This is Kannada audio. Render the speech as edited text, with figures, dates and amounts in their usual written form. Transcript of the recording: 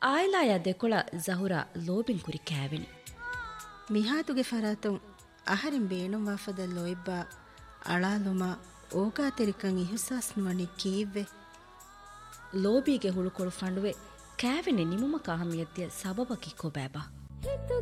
ಆಯ್ಲಾಯ ದೆಕೊಳ ಜಹುರ ಲೋಬಿನ್ ಕುರಿ ಕ್ಯಾವಿನಿ ಮಿಹಾತುಗೆ ಫರಾತುಂ ಅಹರಿಂ ಬೇಣುಂ ವಾಫದ ಲೋಯ್ಬಾ ಅಳಾಲುಮ ಓಗಾ ತೆರಿಕಂ ಇಹುಸಾಸ್ ನುವಣಿ ಕೀವ್ವೆ ಲೋಬಿಗೆ ಹುಳುಕೊಳು ಫಂಡುವೆ ಕ್ಯಾವಿನಿ ನಿಮುಮ ಕಾಹಮಿಯತ್ತಿಯ ಸಬಬಕಿ ಕೊಬෑಬಾ